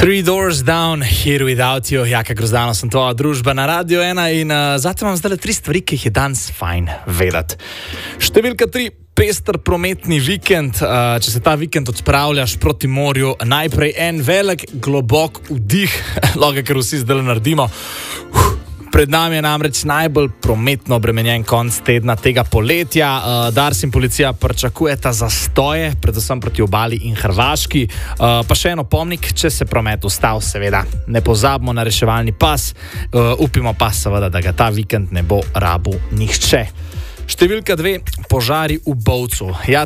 Three Doors Down, Here Without You, Jaka Grozdano, sem tvoja družba na Radio 1 in zate imam zdaj 3 stvari, ki jih je danes fajn vedeti. Številka 3, pester prometni vikend. Če se ta vikend odpravljaš proti morju, najprej en velik, globok vdih, lahko kar vsi zdaj naredimo. Pred nami je namreč najbolj prometno obremenjen konc tedna tega poletja. Dars in policija pričakujeta zastoje, predvsem proti obali in Hrvaški. Pa še en opomnik, če se promet ustav, seveda ne pozabimo na reševalni pas. Upimo pa seveda, da ga ta vikend ne bo rabil nihče. Številka 2, požari v Bovcu. Ja,